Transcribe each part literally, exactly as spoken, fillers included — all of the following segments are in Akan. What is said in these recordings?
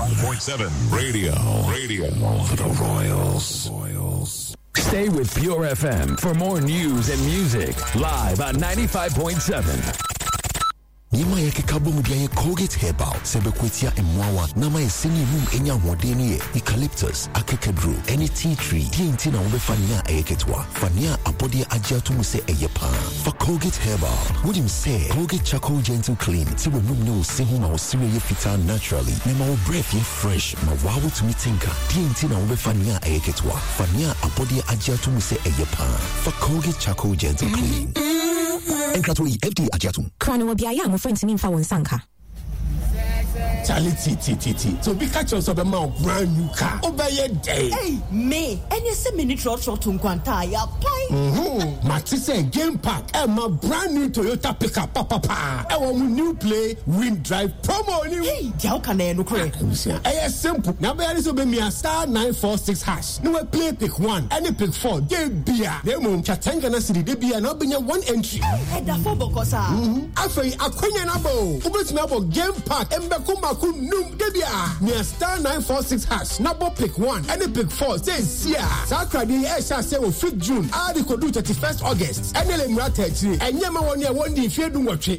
point seven Radio. Radio for the Royals. Royals. Stay with Pure F M for more news and music. Live on ninety-five point seven. Nima yake kablo mudia Colgate Herbal sebe kwetia emwawa nama yesini room enya modeni ye eucalyptus akekadru any tea tree di inti na ube fania ayeketwa fania abodi ajiatu muse eyepa for Colgate Herbal would him say Colgate Charcoal Gentle Clean ti we room no sihu ma wasiri ye fita naturally nema wo breath ye fresh ma wawu tumi tinka di inti na ube fania ayeketwa fania abodi ajiatu muse eyepa for Colgate Charcoal Gentle Clean. Enkratoi F D Ajatum. Krano will be a young friend to me for one sanka. Charlie T T T T. So be catch us of a mouth brand new car. Obey your day. Hey, me. And you say minute road short to Quantaya. Pie. Mm-hmm. Matisse Game Park. And my brand new Toyota pickup. Papa pa. Our new play wind drive promo. Hey, how can I look great? Hey, simple. Now be able to be a star nine four six hash. No play pick one. Any pick four. They be a. They mum Chatangana City. They be a not be one entry. Hey, the four bokosa. Mm-hmm. After a queen nabo. Ubet nabo Game Park. And Bakuma. Num debia near star nine four six hash number pick one any pick four says here Saturday Esha say on fifth June I could do thirty-first August and ele mrata chi enyema won ya won di fie du nwotwe.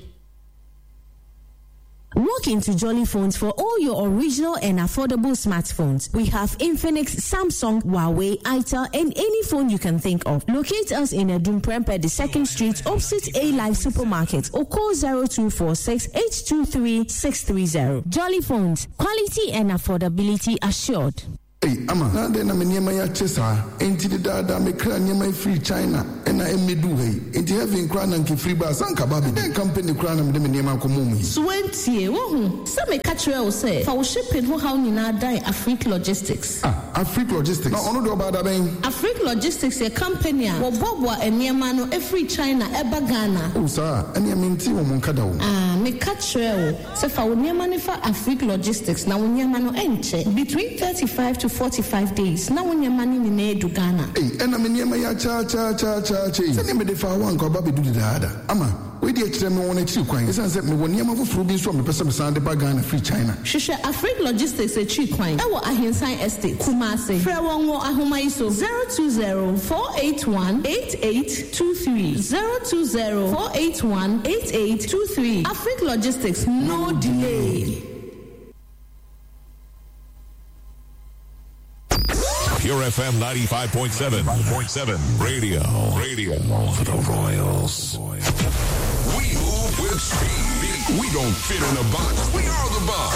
Walk into Jolly Phones for all your original and affordable smartphones. We have Infinix, Samsung, Huawei, Itel, and any phone you can think of. Locate us in Adumprempe, the second street, opposite A Live Supermarket, or call zero two four six, eight two three, six three zero. Jolly Phones, quality and affordability assured. Hey, ama na de na meniema ya chesa enti de dada me kra niema free China e na emedu hey enti heaven kra na nke free ba sanka ba be company kra na me de meniema ko mum hi twenty wo hu se me ka kire wo say fa wo shipping ho how ni na dai Afrique Logistics ah Afrique Logistics na ono do ba da ben Afrique Logistics a company a wo bobo eniema no e free China e ba Ghana o sa eniema nti wo mun kada wo ah me ka kire wo se fa wo niema ni fa Afrique Logistics na wo niema no enche between thirty-five to forty-five days. Now when your money in the Ghana. Hey, and I'm in your cha cha cha cha cha. Send me the far one go baby do the other. Ama, we did tell me one or two coins. It's as if me one year of fruit beans from the person beside the Ghana free China. Shisha Afrique Logistics a cheap coin. Our Ahinsign Estate, Kumasi. Frewango Ahumaiso zero two zero four eight one eight eight two three zero two zero four eight one eight eight two three. Afrique Logistics, no delay. Pure F M ninety-five point seven. Point seven Radio. Radio for the Royals. We move with speed. We don't fit in a box. We are the box.